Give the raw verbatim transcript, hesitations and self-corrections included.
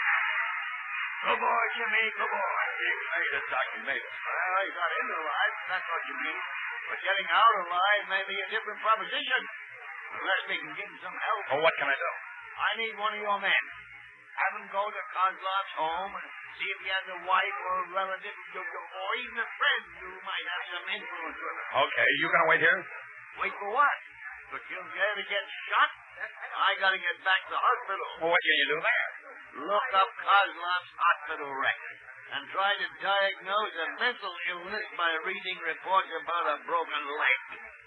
Good boy, Jimmy. Good boy. He made it, Doc. He made it. Well, he got in alive. That's what you mean. But getting out alive may be a different proposition. Unless we can give him some help. Oh, what can I do? I need one of your men. Have him go to Kozlov's home and see if he has a wife or a relative or even a friend who might have some influence with her. Okay, you gonna wait here? Wait for what? For Kildare to get shot? I gotta get back to the hospital. Well, what can you do there? Look up Kozlov's hospital record and try to diagnose a mental illness by reading reports about a broken leg.